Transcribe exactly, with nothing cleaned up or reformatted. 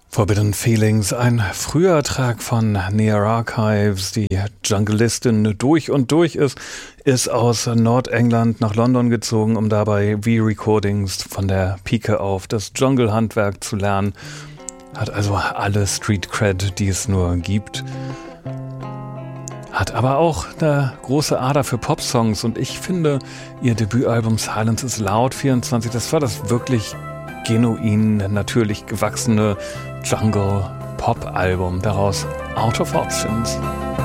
Forbidden Feelings, ein früher Track von Near Archives, die Jungleistin durch und durch ist, ist aus Nordengland nach London gezogen, um dabei V-Recordings von der Pike auf das Jungle-Handwerk zu lernen. Hat also alle Street-Cred, die es nur gibt. Hat aber auch eine große Ader für Popsongs und ich finde, ihr Debütalbum Silence is Loud vierundzwanzig, das war das wirklich genuin, natürlich gewachsene Jungle-Pop-Album, daraus Out of Options.